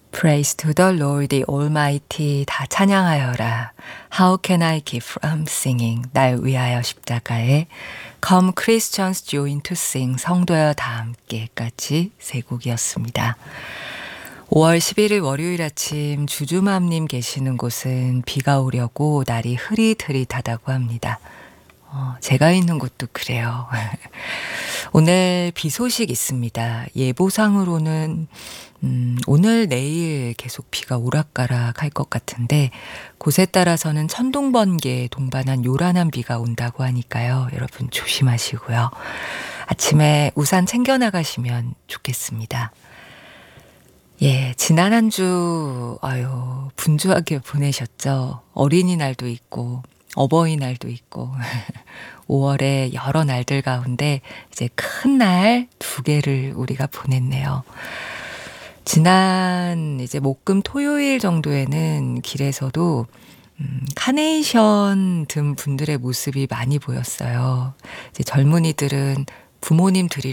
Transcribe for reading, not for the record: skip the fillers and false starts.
Praise to the Lord the Almighty. 다 찬양하여라. How can I keep from singing? 날 위하여 십자가에 Come Christians join to sing. 성도여 다 함께까지 세 곡이었습니다. 5월 11일 월요일 아침 주주맘님 계시는 곳은 비가 오려고 날이 흐릿흐릿하다고 합니다. 제가 있는 곳도 그래요. 오늘 비 소식 있습니다. 예보상으로는 오늘 내일 계속 비가 오락가락 할 것 같은데 곳에 따라서는 천둥번개 동반한 요란한 비가 온다고 하니까요. 여러분 조심하시고요. 아침에 우산 챙겨 나가시면 좋겠습니다. 예, 지난 한 주 분주하게 보내셨죠. 어린이날도 있고 어버이날도 있고 5월에 여러 날들 가운데 이제 큰 날 2개를 우리가 보냈네요. 지난 이제 목금 토요일 정도에는 길에서도 카네이션 든 분들의 모습이 많이 보였어요. 이제 젊은이들은 부모님 드릴